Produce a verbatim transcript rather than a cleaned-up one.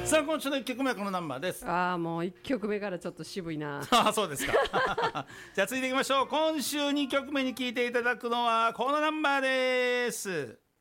さあ今週のいっきょくめはこのナンバーです。 ああもういっきょくめからちょっと渋いな。 ああそうですかじゃあ続いていきましょう。今週にきょくめに聴いていただくのはこのナンバーです。